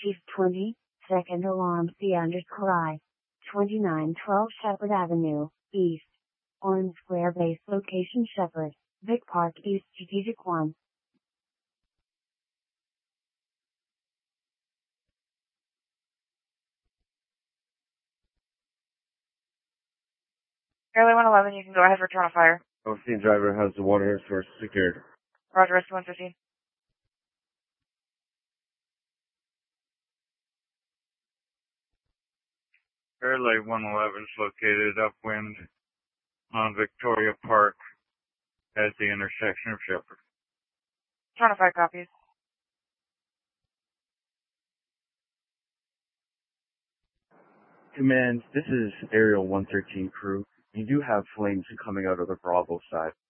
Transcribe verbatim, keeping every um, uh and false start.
Chief twenty, second alarm Theander Cry. twenty-nine twelve Shepherd Avenue, East. Orange Square Base Location Shepherd, Vic Park East Strategic one. Fairly one eleven, you can go ahead for return of fire. Overseeing driver has the water source secured. Roger, rescue one fifteen. Fairley one eleven is located upwind on Victoria Park at the intersection of Shepherd. Return of fire copies. Command, this is Aerial one thirteen crew. You do have flames coming out of the Bravo side.